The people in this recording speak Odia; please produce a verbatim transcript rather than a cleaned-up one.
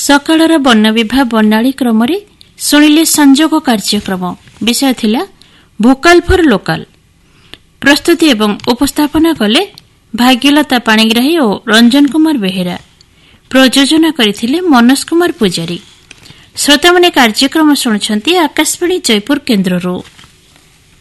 ସକାଳର ବର୍ଣ୍ଣବିଭା ବର୍ଣ୍ଣାଳୀ କ୍ରମରେ ଶୁଣିଲେ ସଂଯୋଗ କାର୍ଯ୍ୟକ୍ରମ। ବିଷୟ ଥିଲା ଭୋକାଲ ଫର ଲୋକାଲ। ପ୍ରସ୍ତୁତି ଏବଂ ଉପସ୍ଥାପନା କଲେ ଭାଗ୍ୟଲତା ପାଣିଗ୍ରାହୀ ଓ ରଞ୍ଜନ କୁମାର ବେହେରା। ପ୍ରଯୋଜନା କରିଥିଲେ ମନୋଜ କୁମାର ପୂଜାରୀ। ଶ୍ରୋତାମାନେ କାର୍ଯ୍ୟକ୍ରମ ଶୁଣୁଛନ୍ତି ଆକାଶବାଣୀ ଜୟପୁର କେନ୍ଦ୍ରରୁ।